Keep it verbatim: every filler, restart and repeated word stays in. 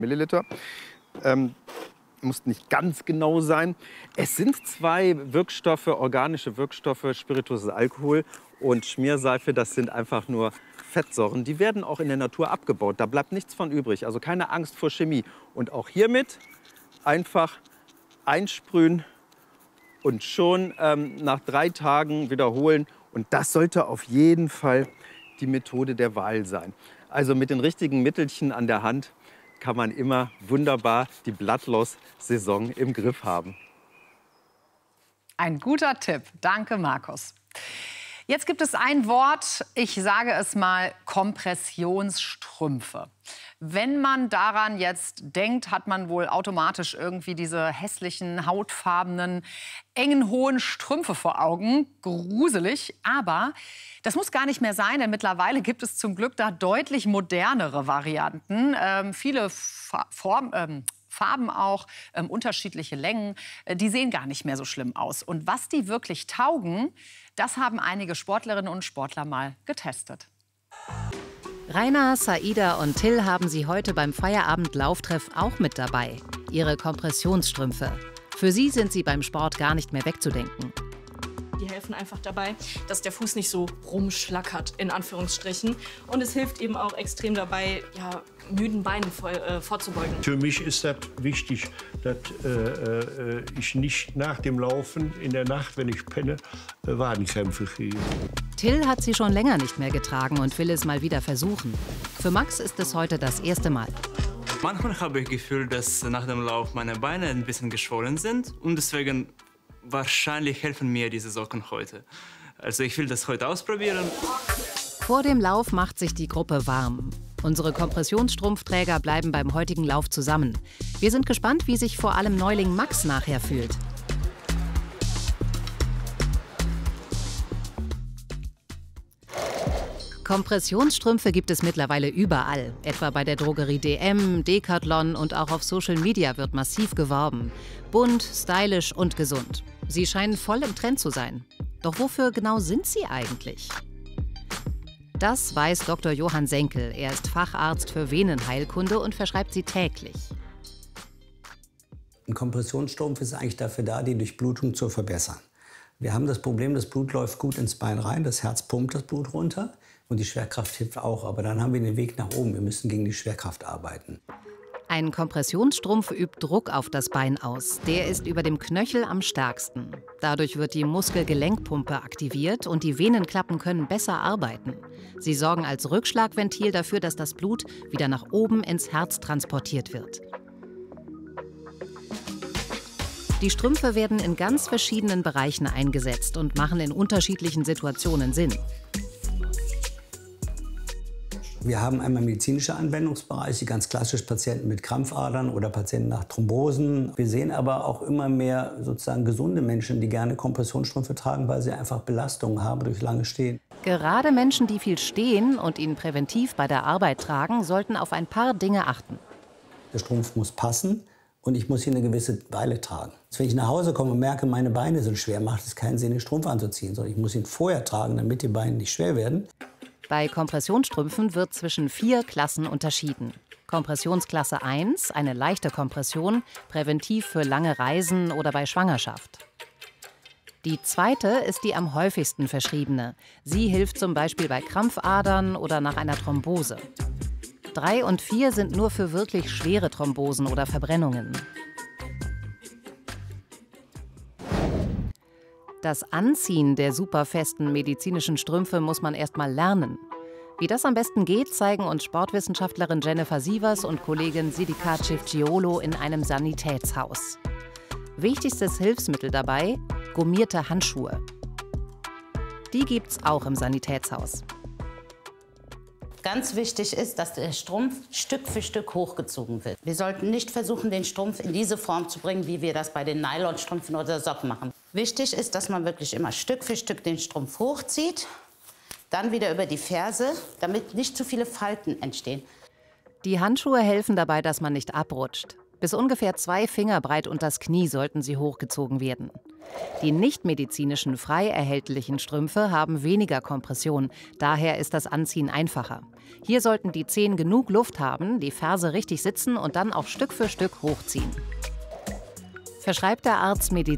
Milliliter. Ähm, muss nicht ganz genau sein. Es sind zwei Wirkstoffe, organische Wirkstoffe, Spiritus ist Alkohol und Schmierseife, das sind einfach nur Fettsäuren. Die werden auch in der Natur abgebaut, da bleibt nichts von übrig. Also keine Angst vor Chemie. Und auch hiermit einfach einsprühen und schon ähm, nach drei Tagen wiederholen. Und das sollte auf jeden Fall die Methode der Wahl sein. Also mit den richtigen Mittelchen an der Hand kann man immer wunderbar die Blattlaus-Saison im Griff haben. Ein guter Tipp. Danke, Markus. Jetzt gibt es ein Wort, ich sage es mal, Kompressionsstrümpfe. Wenn man daran jetzt denkt, hat man wohl automatisch irgendwie diese hässlichen, hautfarbenen, engen, hohen Strümpfe vor Augen. Gruselig. Aber das muss gar nicht mehr sein, denn mittlerweile gibt es zum Glück da deutlich modernere Varianten. Ähm, viele Fa Form, ähm, Farben auch, ähm, unterschiedliche Längen. Äh, die sehen gar nicht mehr so schlimm aus. Und was die wirklich taugen, das haben einige Sportlerinnen und Sportler mal getestet. Rainer, Saida und Till haben sie heute beim Feierabend-Lauftreff auch mit dabei. Ihre Kompressionsstrümpfe. Für sie sind sie beim Sport gar nicht mehr wegzudenken. Die helfen einfach dabei, dass der Fuß nicht so rumschlackert, in Anführungsstrichen. Und es hilft eben auch extrem dabei, ja, müden Beinen vor, äh, vorzubeugen. Für mich ist das wichtig, dass äh, äh, ich nicht nach dem Laufen in der Nacht, wenn ich penne, äh, Wadenkrämpfe kriege. Till hat sie schon länger nicht mehr getragen und will es mal wieder versuchen. Für Max ist es heute das erste Mal. Manchmal habe ich das Gefühl, dass nach dem Lauf meine Beine ein bisschen geschwollen sind und deswegen wahrscheinlich helfen mir diese Socken heute. Also ich will das heute ausprobieren. Vor dem Lauf macht sich die Gruppe warm. Unsere Kompressionsstrumpfträger bleiben beim heutigen Lauf zusammen. Wir sind gespannt, wie sich vor allem Neuling Max nachher fühlt. Kompressionsstrümpfe gibt es mittlerweile überall. Etwa bei der Drogerie D M, Decathlon und auch auf Social Media wird massiv geworben. Bunt, stylisch und gesund. Sie scheinen voll im Trend zu sein. Doch wofür genau sind sie eigentlich? Das weiß Doktor Johann Senkel. Er ist Facharzt für Venenheilkunde und verschreibt sie täglich. Ein Kompressionsstrumpf ist eigentlich dafür da, die Durchblutung zu verbessern. Wir haben das Problem, das Blut läuft gut ins Bein rein, das Herz pumpt das Blut runter und die Schwerkraft hilft auch. Aber dann haben wir den Weg nach oben. Wir müssen gegen die Schwerkraft arbeiten. Ein Kompressionsstrumpf übt Druck auf das Bein aus. Der ist über dem Knöchel am stärksten. Dadurch wird die Muskel-Gelenkpumpe aktiviert und die Venenklappen können besser arbeiten. Sie sorgen als Rückschlagventil dafür, dass das Blut wieder nach oben ins Herz transportiert wird. Die Strümpfe werden in ganz verschiedenen Bereichen eingesetzt und machen in unterschiedlichen Situationen Sinn. Wir haben einmal medizinische Anwendungsbereiche, ganz klassisch Patienten mit Krampfadern oder Patienten nach Thrombosen. Wir sehen aber auch immer mehr sozusagen gesunde Menschen, die gerne Kompressionsstrümpfe tragen, weil sie einfach Belastungen haben durch lange Stehen. Gerade Menschen, die viel stehen und ihn präventiv bei der Arbeit tragen, sollten auf ein paar Dinge achten. Der Strumpf muss passen und ich muss ihn eine gewisse Weile tragen. Also wenn ich nach Hause komme und merke, meine Beine sind schwer, macht es keinen Sinn, den Strumpf anzuziehen, sondern ich muss ihn vorher tragen, damit die Beine nicht schwer werden. Bei Kompressionsstrümpfen wird zwischen vier Klassen unterschieden. Kompressionsklasse eins, eine leichte Kompression, präventiv für lange Reisen oder bei Schwangerschaft. Die zweite ist die am häufigsten verschriebene. Sie hilft zum Beispiel bei Krampfadern oder nach einer Thrombose. Drei und vier sind nur für wirklich schwere Thrombosen oder Verbrennungen. Das Anziehen der superfesten medizinischen Strümpfe muss man erst mal lernen. Wie das am besten geht, zeigen uns Sportwissenschaftlerin Jennifer Sievers und Kollegin Sidika Cifciolo in einem Sanitätshaus. Wichtigstes Hilfsmittel dabei: gummierte Handschuhe. Die gibt's auch im Sanitätshaus. Ganz wichtig ist, dass der Strumpf Stück für Stück hochgezogen wird. Wir sollten nicht versuchen, den Strumpf in diese Form zu bringen, wie wir das bei den Nylonstrümpfen oder Socken machen. Wichtig ist, dass man wirklich immer Stück für Stück den Strumpf hochzieht, dann wieder über die Ferse, damit nicht zu viele Falten entstehen. Die Handschuhe helfen dabei, dass man nicht abrutscht. Bis ungefähr zwei Finger breit unters Knie sollten sie hochgezogen werden. Die nichtmedizinischen frei erhältlichen Strümpfe haben weniger Kompression, daher ist das Anziehen einfacher. Hier sollten die Zehen genug Luft haben, die Ferse richtig sitzen und dann auch Stück für Stück hochziehen. Verschreibt der Arzt Medizin